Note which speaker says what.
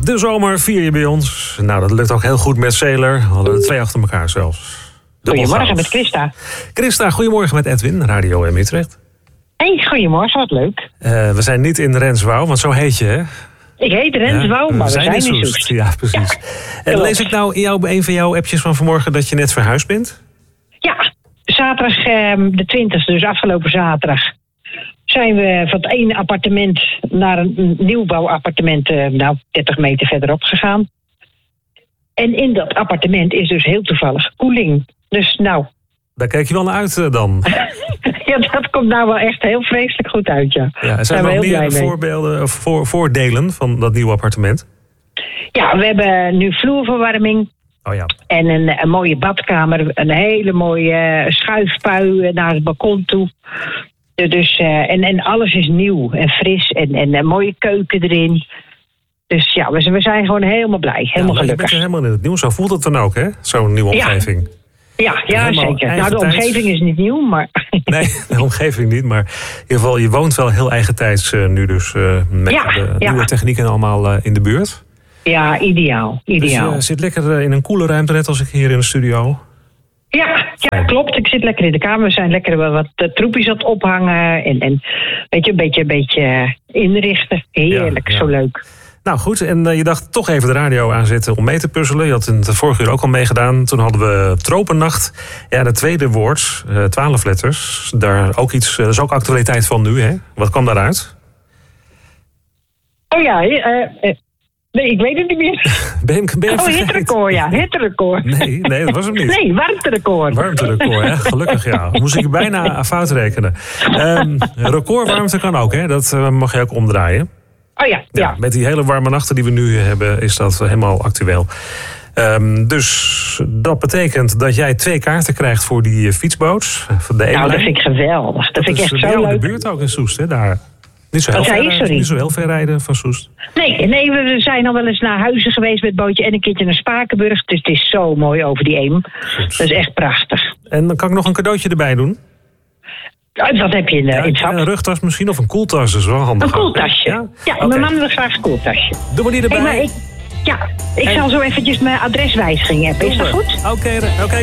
Speaker 1: De zomer vier je bij ons. Nou, dat lukt ook heel goed met Sailor. We hadden er 2 achter elkaar zelfs.
Speaker 2: Goedemorgen met Christa.
Speaker 1: Christa, goedemorgen met Edwin, Radio M Utrecht.
Speaker 2: Hey, goedemorgen, wat leuk.
Speaker 1: We zijn niet in Renswouw, want zo heet je, hè?
Speaker 2: Ik heet Renswouw, maar we zijn in Soest.
Speaker 1: Ja, precies. Ja, en lees ik nou in een van jouw appjes van vanmorgen dat je net verhuisd bent?
Speaker 2: Ja, zaterdag de 20e, dus afgelopen zaterdag, zijn we van het ene appartement naar een nieuwbouwappartement 30 meter verderop gegaan. En in dat appartement is dus heel toevallig koeling. Dus nou...
Speaker 1: Daar kijk je wel naar uit dan.
Speaker 2: Ja, dat komt nou wel echt heel vreselijk goed uit, ja.
Speaker 1: Ja, zijn er nog meer voorbeelden of voordelen van dat nieuwe appartement? Ja,
Speaker 2: we hebben nu vloerverwarming.
Speaker 1: Oh ja.
Speaker 2: En een mooie badkamer. Een hele mooie schuifpui naar het balkon toe. Dus, en alles is nieuw en fris. En een mooie keuken erin. Dus ja, we zijn gewoon helemaal blij. Helemaal gelukkig.
Speaker 1: Je bent helemaal in het nieuw. Zo voelt het dan ook, hè? Zo'n nieuwe omgeving.
Speaker 2: Ja, zeker. Nou, de omgeving is niet nieuw, maar... Nee,
Speaker 1: de omgeving niet, maar in ieder geval, je woont wel heel eigentijds nu dus met de nieuwe technieken allemaal in de buurt. Ja, ideaal.
Speaker 2: Dus
Speaker 1: je zit lekker in een koele ruimte, net als ik hier in de studio.
Speaker 2: Ja, klopt. Ik zit lekker in de kamer. We zijn lekker wat troepjes aan het ophangen en een beetje inrichten. Heerlijk, zo leuk.
Speaker 1: Nou goed, en je dacht toch even de radio aanzetten om mee te puzzelen. Je had in het vorige uur ook al meegedaan. Toen hadden we Tropennacht. Ja, het tweede woord, 12 letters. Daar ook iets, dat is ook actualiteit van nu, hè? Wat kwam daaruit?
Speaker 2: Oh ja, nee, ik weet het niet meer. Hitterecord, ja. Hitterecord.
Speaker 1: Nee, dat was hem niet.
Speaker 2: Nee, warmterecord.
Speaker 1: Warmterecord, hè? Gelukkig, ja. Moest ik bijna fout rekenen. Recordwarmte kan ook, hè? Dat mag je ook omdraaien.
Speaker 2: Oh ja.
Speaker 1: Met die hele warme nachten die we nu hebben, is dat helemaal actueel. Dus dat betekent dat jij 2 kaarten krijgt voor die fietsboot. Dat
Speaker 2: vind ik geweldig. Dat vind ik echt zo leuk.
Speaker 1: In de buurt ook in Soest, hè? Daar. Niet zo heel ver rijden van Soest.
Speaker 2: Nee, we zijn al wel eens naar Huizen geweest met het bootje en een keertje naar Spakenburg. Dus het is zo mooi over die Eem. Goed. Dat is echt prachtig.
Speaker 1: En dan kan ik nog een cadeautje erbij doen.
Speaker 2: Wat heb je in het zak?
Speaker 1: Een rugtas misschien of een koeltas, dat is wel handig.
Speaker 2: Een koeltasje. Ja, mijn man wil graag een koeltasje.
Speaker 1: Doe maar die erbij.
Speaker 2: Ik zal zo eventjes mijn adreswijziging hebben. Is dat goed?
Speaker 1: Oké.